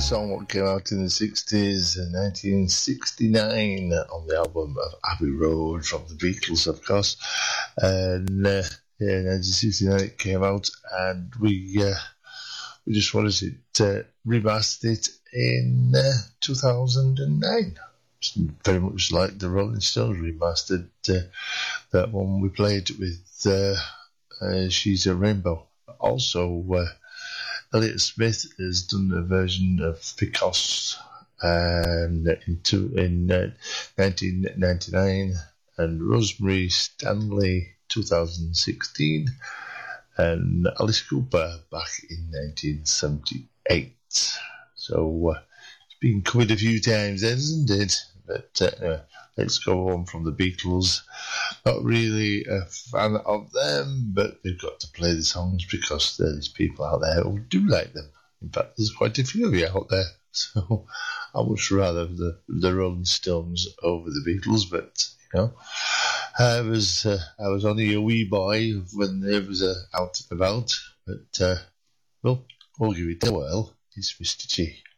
song what came out in the 60s, 1969, on the album of Abbey Road from the Beatles, of course. And yeah, 1969 it came out, and we just wanted it remastered it in 2009. It's very much like the Rolling Stones remastered that one we played with She's a Rainbow. Also, Elliott Smith has done a version of Because in 1999, and Rosemary Stanley 2016, and Alice Cooper back in 1978. So it's been covered a few times, hasn't it? But let's go on from the Beatles. Not really a fan of them, but they've got to play the songs because there's people out there who do like them. In fact, there's quite a few of you out there. So I much rather the Rolling Stones over the Beatles, but you know, I was only a wee boy when they was out and about. But we'll give it a whirl. It's Mr. G.